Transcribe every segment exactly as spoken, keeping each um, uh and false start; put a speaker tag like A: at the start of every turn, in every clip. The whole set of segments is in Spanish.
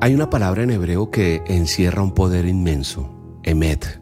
A: Hay una palabra en hebreo que encierra un poder inmenso, emet.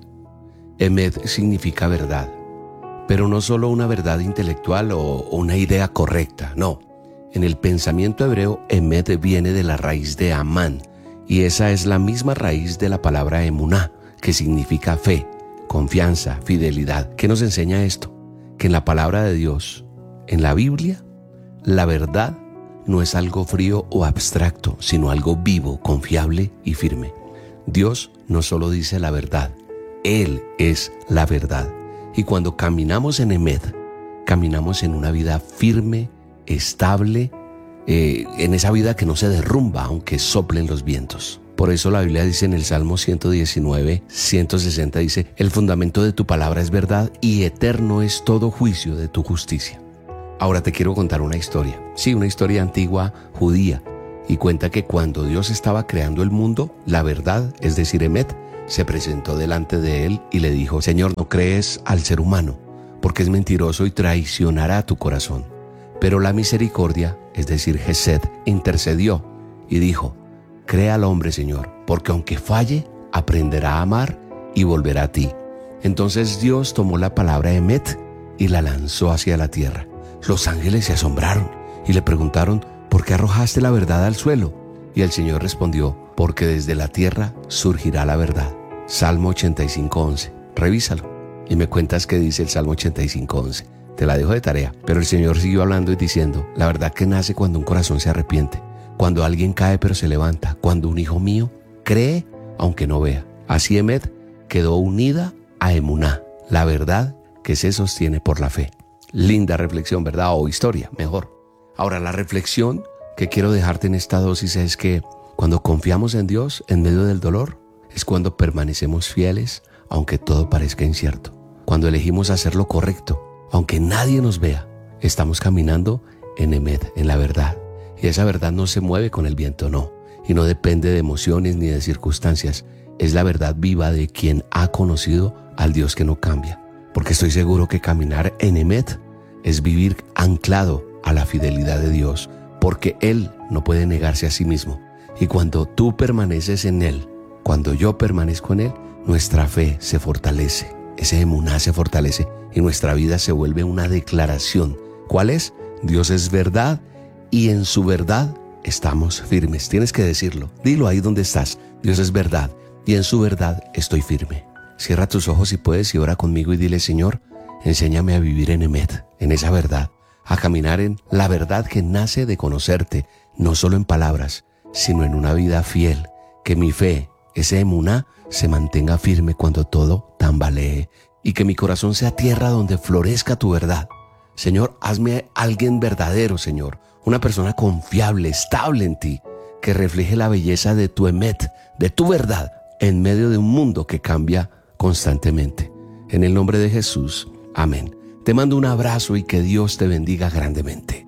A: Emet significa verdad, pero no solo una verdad intelectual o una idea correcta, no. En el pensamiento hebreo, emet viene de la raíz de amán, y esa es la misma raíz de la palabra emuná, que significa fe, confianza, fidelidad. ¿Qué nos enseña esto? Que en la palabra de Dios, en la Biblia, la verdad no es algo frío o abstracto, sino algo vivo, confiable y firme. Dios no solo dice la verdad, Él es la verdad. Y cuando caminamos en emet, caminamos en una vida firme, estable, eh, en esa vida que no se derrumba aunque soplen los vientos. Por eso la Biblia dice en el Salmo ciento diecinueve, ciento sesenta, dice: el fundamento de tu palabra es verdad y eterno es todo juicio de tu justicia. Ahora te quiero contar una historia, sí, una historia antigua judía, y cuenta que cuando Dios estaba creando el mundo, la verdad, es decir, emet, se presentó delante de él y le dijo: Señor, no crees al ser humano, porque es mentiroso y traicionará tu corazón. Pero la misericordia, es decir, Gesed, intercedió y dijo: crea al hombre, Señor, porque aunque falle, aprenderá a amar y volverá a ti. Entonces Dios tomó la palabra emet y la lanzó hacia la tierra. Los ángeles se asombraron y le preguntaron: ¿por qué arrojaste la verdad al suelo? Y el Señor respondió: porque desde la tierra surgirá la verdad. Salmo ochenta y cinco, once. Revísalo y me cuentas qué dice el Salmo ochenta y cinco, once. Te la dejo de tarea. Pero el Señor siguió hablando y diciendo: la verdad que nace cuando un corazón se arrepiente, cuando alguien cae pero se levanta, cuando un hijo mío cree aunque no vea. Así emet quedó unida a emuná, la verdad que se sostiene por la fe. Linda reflexión, ¿verdad? O historia, mejor. Ahora, la reflexión que quiero dejarte en esta dosis es que cuando confiamos en Dios en medio del dolor, es cuando permanecemos fieles aunque todo parezca incierto. Cuando elegimos hacer lo correcto, aunque nadie nos vea, estamos caminando en emet, en la verdad. Y esa verdad no se mueve con el viento, no. Y no depende de emociones ni de circunstancias. Es la verdad viva de quien ha conocido al Dios que no cambia. Porque estoy seguro que caminar en emet es vivir anclado a la fidelidad de Dios, porque Él no puede negarse a sí mismo. Y cuando tú permaneces en Él, cuando yo permanezco en Él, nuestra fe se fortalece, ese emuná se fortalece y nuestra vida se vuelve una declaración. ¿Cuál es? Dios es verdad y en su verdad estamos firmes. Tienes que decirlo, dilo ahí donde estás. Dios es verdad y en su verdad estoy firme. Cierra tus ojos si puedes y ora conmigo y dile: Señor, enséñame a vivir en emet, en esa verdad, a caminar en la verdad que nace de conocerte, no solo en palabras, sino en una vida fiel, que mi fe, ese emuná, se mantenga firme cuando todo tambalee y que mi corazón sea tierra donde florezca tu verdad. Señor, hazme alguien verdadero, Señor, una persona confiable, estable en ti, que refleje la belleza de tu emet, de tu verdad, en medio de un mundo que cambia constantemente. En el nombre de Jesús, amén. Te mando un abrazo y que Dios te bendiga grandemente.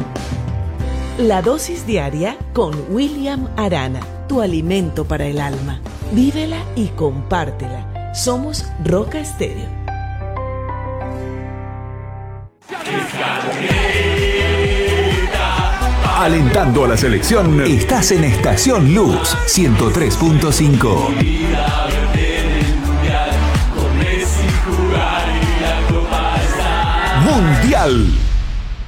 B: La dosis diaria con William Arana, tu alimento para el alma. Vívela y compártela. Somos Roca Estéreo.
C: Alentando a la selección, estás en Estación Luz ciento tres punto cinco. Mundial.